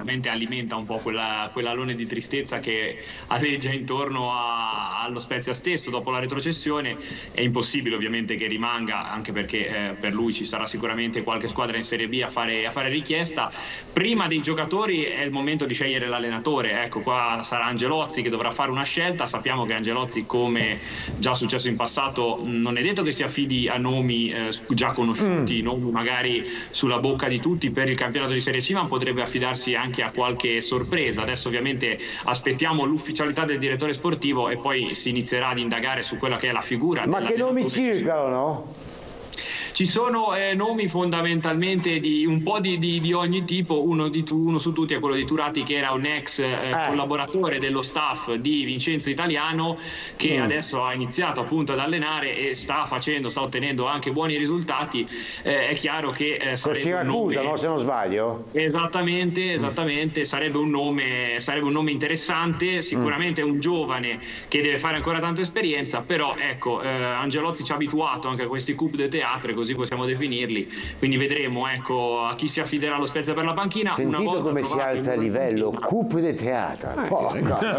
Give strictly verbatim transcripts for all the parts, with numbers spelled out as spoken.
sicuramente alimenta un po' quella, quell'alone di tristezza che aleggia intorno a, allo Spezia stesso. Dopo la retrocessione è impossibile ovviamente che rimanga, anche perché eh, per lui ci sarà sicuramente qualche squadra in Serie B a fare, a fare richiesta. Prima dei giocatori è il momento di scegliere l'allenatore, ecco, qua sarà Angelozzi che dovrà fare una scelta. Sappiamo che Angelozzi, come già successo in passato, non è detto che si affidi a nomi eh, già conosciuti, mm. nomi magari sulla bocca di tutti per il campionato di Serie C, ma potrebbe affidarsi anche a qualche sorpresa. Adesso ovviamente aspettiamo l'ufficialità del direttore sportivo e poi si inizierà ad indagare su quella che è la figura. Ma che nomi circolano, no? Ci sono eh, nomi fondamentalmente di un po' di, di, di ogni tipo. Uno, di, uno su tutti è quello di Turati, che era un ex eh, eh. collaboratore dello staff di Vincenzo Italiano, che mm. adesso ha iniziato appunto ad allenare e sta facendo, sta ottenendo anche buoni risultati. Eh, è chiaro che eh, sarebbe Siracusa, un nome... no, se non sbaglio. Esattamente, esattamente. Mm. Sarebbe un nome, sarebbe un nome interessante, sicuramente mm. un giovane che deve fare ancora tanta esperienza, però ecco, eh, Angelozzi ci ha abituato anche a questi coup de théâtre, così possiamo definirli, quindi vedremo ecco a chi si affiderà lo Spezia per la panchina. Sentito una volta come si alza il livello, coup de théâtre. Oh,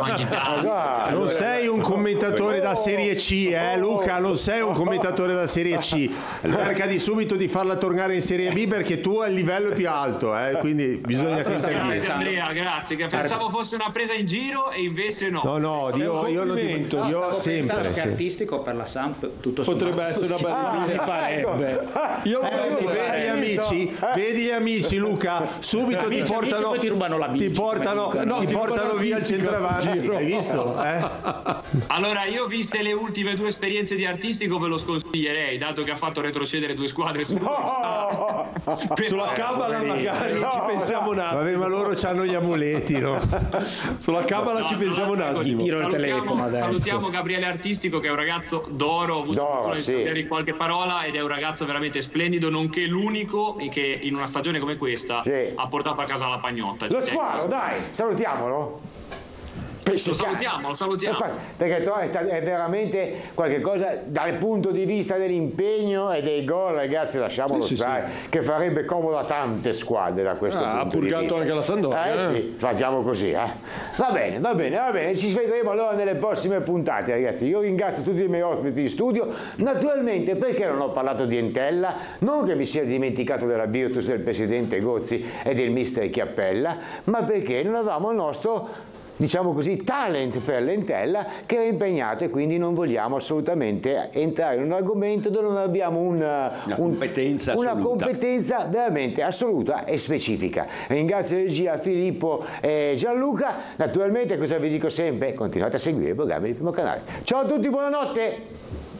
non sei un commentatore da Serie C, eh Luca, non sei un commentatore da Serie C, cerca di subito di farla tornare in Serie B perché tu hai il livello più alto, eh? Quindi bisogna che intervieni. Grazie Andrea, grazie, che pensavo fosse una presa in giro e invece no. No, no, io, io lo dico, io no, sempre che sì. artistico per la Samp tutto potrebbe essere una bella idea, farebbe. Io eh, vedi amici, vedi amici Luca, subito amici, ti portano, amici, ti rubano la bici, ti portano, no, ti ti portano via il centravanti, hai visto? Eh? Allora io, viste le ultime due esperienze di artistico, ve lo sconsiglierei, dato che ha fatto retrocedere due squadre su no! Sulla Cabala magari no. ci pensiamo un attimo. Vabbè, ma loro hanno gli amuleti, no? Sulla Cabala no, ci pensiamo un attimo. Gli tiro il telefono adesso. Salutiamo Gabriele Artistico, che è un ragazzo d'oro, ho avuto d'oro, sì. di qualche parola, ed è un ragazzo veramente splendido, nonché l'unico che in una stagione come questa sì. ha portato a casa la pagnotta. Lo squalo, dai, salutiamolo. Lo salutiamo, lo salutiamo. Perché è veramente qualche cosa dal punto di vista dell'impegno e dei gol, ragazzi, lasciamolo sì, stare, sì, sì. che farebbe comodo a tante squadre da questo ah, punto ha purgato di vista. Anche la Sampdoria. Eh, eh sì, facciamo così, eh. Va bene, va bene, va bene, ci vedremo allora nelle prossime puntate, ragazzi. Io ringrazio tutti i miei ospiti in studio. Naturalmente, perché non ho parlato di Entella? Non che mi sia dimenticato della Virtus del presidente Gozzi e del mister Chiappella, ma perché non avevamo il nostro, diciamo così, talent per l'Entella, che è impegnato, e quindi non vogliamo assolutamente entrare in un argomento dove non abbiamo una, una, un, competenza, una competenza veramente assoluta e specifica. Ringrazio regia Filippo e Gianluca. Naturalmente, cosa vi dico sempre? Continuate a seguire il programma di Primo Canale. Ciao a tutti, buonanotte!